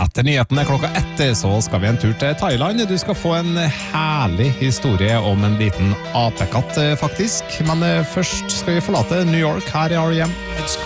Etter nyhetene klokka 1 så skal vi en tur til Thailand. Du skal få en herlig historie om en liten apekatt faktisk. Men først skal vi forlate New York her i R.E.M.